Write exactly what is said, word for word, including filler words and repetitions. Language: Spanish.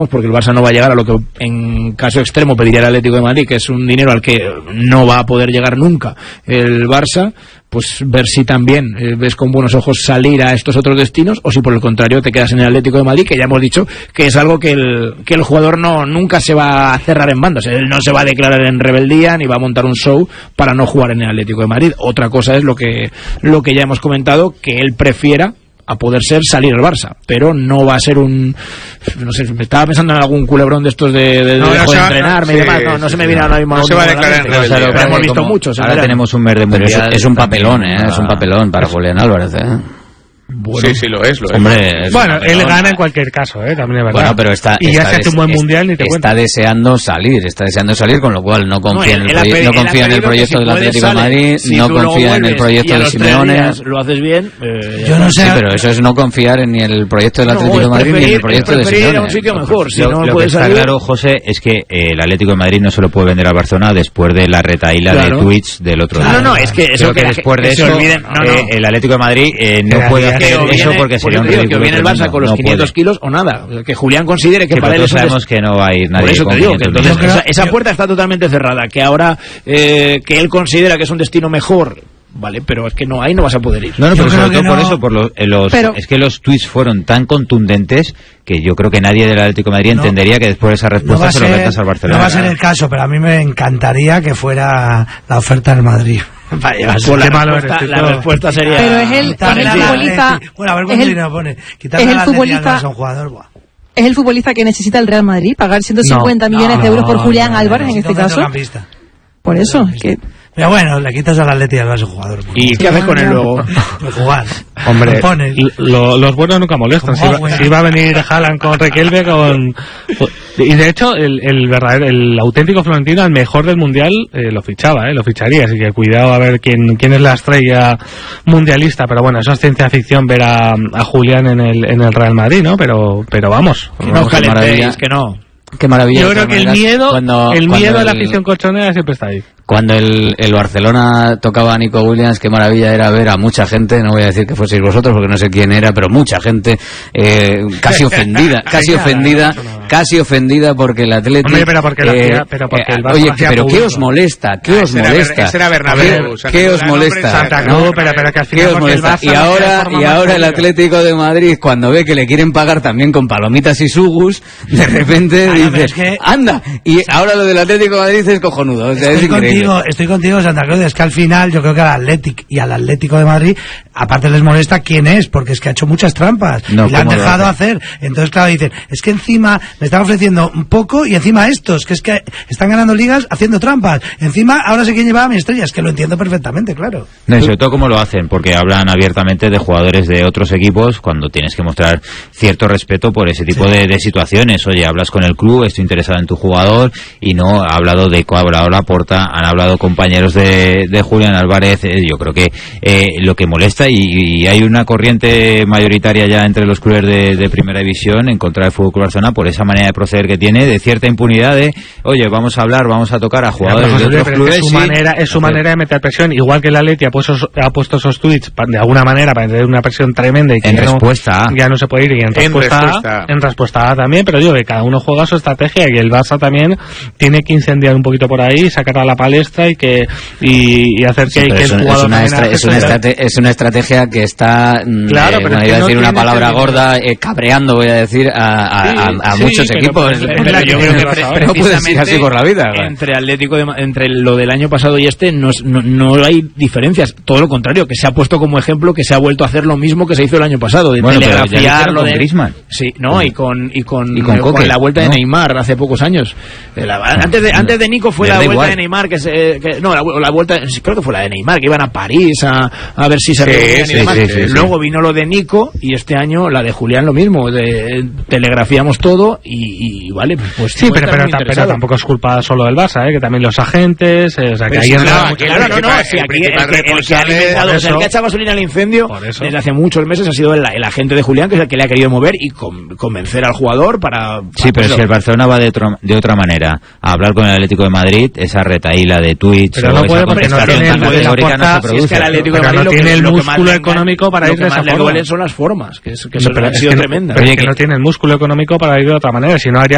porque el Barça no va a llegar a lo que en caso extremo pediría el Atlético de Madrid, que es un dinero al que no va a poder llegar nunca el Barça, pues ver si también eh, ves con buenos ojos salir a estos otros destinos, o si por el contrario te quedas en el Atlético de Madrid, que ya hemos dicho que es algo que el, que el jugador no nunca se va a cerrar en bandas. Él no se va a declarar en rebeldía ni va a montar un show para no jugar en el Atlético de Madrid. Otra cosa es lo que lo que ya hemos comentado, que él prefiera a poder ser salir al Barça, pero no va a ser un, no sé, me estaba pensando en algún culebrón de estos de, de, no, de, no, de no, entrenarme sí, y demás, no, no se me viene ahora mismo. No se va a declarar en rebeldía. Pero hemos visto muchos. Ahora verán. tenemos un mes de mundial. Es, es un papelón, ¿eh? Es un papelón para Julián Álvarez, ¿eh? Bueno, sí, sí, lo es, lo es. Hombre, es bueno, él gana en cualquier caso, ¿eh? También es verdad. Bueno, pero está, y está ya se hace un buen mundial, ni te Está cuento. deseando salir, está deseando salir, con lo cual no confía no, en el, el, proye el, no confía el en el proyecto si del Atlético de Madrid, si no confía en el proyecto de Simeone. Lo haces bien. Eh, Yo no sé. Sí, pero eso es no confiar en ni el proyecto del Atlético no, de Madrid preferir, ni en el proyecto de Simeone. Ir a un sitio mejor, si lo, no lo que está salir... claro, José, es que eh, el Atlético de Madrid no se lo puede vender a Barcelona después de la retaíla claro. de tweets del otro claro, día. No, no, es que eso Creo que, que después que de se eso olviden, no, no. Eh, el Atlético de Madrid eh, no puede hacer viene, eso porque sería un digo, ridículo. Que viene el Barça con los no quinientos puede. kilos o nada, que Julián considere que sí, para él eso sabemos es... que no va a ir nadie. Por eso con te digo que entonces creo, esa, esa yo... puerta está totalmente cerrada, que ahora eh, que él considera que es un destino mejor, vale, pero es que no, ahí no vas a poder ir. No, no, Yo pero sobre todo no... por eso, por los, eh, los pero... es que los tweets fueron tan contundentes que yo creo que nadie del Atlético de Madrid no, entendería que después de esa respuesta no se ser, lo metas al Barcelona. No va a ser el caso, pero a mí me encantaría que fuera la oferta del Madrid. Para llevarse pues la, respuesta, la respuesta sería... Pero es el, es el futbolista... Bueno, a ver cuánto dinero pone. Quitarle es el la futbolista... a un jugador, buah. Es el futbolista que necesita el Real Madrid, pagar ciento cincuenta no, millones no, de euros por Julián no, Álvarez no, en este caso. Por eso, que... Pero bueno, le quitas al Atleti y al Barça jugador. ¿Y qué haces con él luego? Pues jugar. Hombre, lo, los buenos nunca molestan. Si, va, si va a venir Haaland con Riquelme, con... Y de hecho, el, el verdadero, el auténtico Florentino, al mejor del Mundial, eh, lo fichaba, eh, lo ficharía. Así que cuidado a ver quién, quién es la estrella mundialista. Pero bueno, eso es ciencia ficción ver a, a Julián en el, en el Real Madrid, ¿no? Pero, pero vamos. Que no calentéis, que no. Qué maravilla. Yo creo que el miedo, cuando, el cuando miedo el, a la afición colchonera siempre está ahí. Cuando el, el Barcelona tocaba a Nico Williams, qué maravilla era ver a mucha gente, no voy a decir que fueseis vosotros porque no sé quién era, pero mucha gente eh, casi ofendida, casi ofendida, casi ofendida porque el Atlético... Hombre, pero porque, la hacía, pero porque el Barça oye, hacía pero público. ¿qué os molesta? ¿Qué ah, os ese molesta? Era, ese era Bernabéu, ¿Qué, ¿qué os molesta? Santa Cruz, ¿no? pero, pero que al final ¿Qué os molesta? Y ahora, y ahora el Atlético de Madrid, cuando ve que le quieren pagar también con palomitas y sugus, de repente ah, dice, es que... anda, y ahora lo del Atlético de Madrid es cojonudo. O sea, estoy, es contigo, estoy contigo, Santa Cruz, es que al final yo creo que al Atlético y al Atlético de Madrid, aparte les molesta quién es, porque es que ha hecho muchas trampas no, y le han dejado hacer. Entonces, claro, dicen, es que encima me están ofreciendo un poco y encima estos, que es que están ganando ligas haciendo trampas. Encima, ahora sé quién llevaba a mi estrella, es que lo entiendo perfectamente, claro. No, y sobre todo cómo lo hacen, porque hablan abiertamente de jugadores de otros equipos cuando tienes que mostrar cierto respeto por ese tipo sí. de, de situaciones. Oye, hablas con el club, estoy interesado en tu jugador, y no ha hablado de ha hablado Laporta, han hablado compañeros de, de Julián Álvarez. Eh, yo creo que eh, lo que molesta, y, y hay una corriente mayoritaria ya entre los clubes de, de primera división en contra del Fútbol Club Barcelona por esa manera de proceder que tiene, de cierta impunidad de, oye, vamos a hablar, vamos a tocar a jugadores pero, de otros clubes. Es su, sí, manera, es su hacer... manera de meter presión, igual que el Atleti ha puesto, ha puesto esos tweets de alguna manera para tener una presión tremenda y que en ya, respuesta no, ya no se puede ir, y en, en respuesta, respuesta en respuesta también, pero digo que cada uno juega su estrategia y el Barça también tiene que incendiar un poquito por ahí, sacar a la palestra y que y, y hacer que, sí, que es, el un, jugador es, una estra, es, una estrate, es una estrategia que está claro, eh, pero bueno, es que iba a no decir una palabra sentido. gorda, eh, cabreando, voy a decir, a, a, sí, a, a sí, muchos pero, equipos. Pero, pero yo creo que pre no puedes ir así por la vida. Entre Atlético de, entre lo del año pasado y este no, no, no hay diferencias, todo lo contrario, que se ha puesto como ejemplo que se ha vuelto a hacer lo mismo que se hizo el año pasado, de bueno, telegrafiar lo de Griezmann. Sí, no, y con y con, y con, con Coque, la vuelta ¿no? de Neymar hace pocos años. La, antes de antes de Nico fue la vuelta igual. de Neymar que, se, que no, la, la vuelta creo que fue la de Neymar, que iban a París a, a ver si se sí, reunían sí, y demás. Sí, sí, sí. Luego vino lo de Nico y este año la de Julián lo mismo, de, telegrafiamos todo y, y vale, pues, pues sí, pero, pero, pero tampoco es culpa solo del Barça, ¿eh? Que también los agentes, eh, o sea, que pues ahí sí, entra claro, mucho. claro, no, no, si aquí el que, el que ha alimentado, o sea, el que ha echado gasolina al incendio desde hace muchos meses ha sido el, el agente de Julián, que es el que le ha querido mover y con, convencer al jugador para... para sí, pero eso. Si el Barcelona va de, otro, de otra manera a hablar con el Atlético de Madrid, esa retaíla de tweets pero no o puede esa porque no tiene, tan categórica no se si produce. es que el Atlético de pero Madrid no tiene el lo que, músculo lo económico para ir de esa forma. Lo que más le duelen son las formas, que, es, que no, son, han es sido que tremendas. No, pero es que no tiene el músculo económico para ir de otra manera, si no haría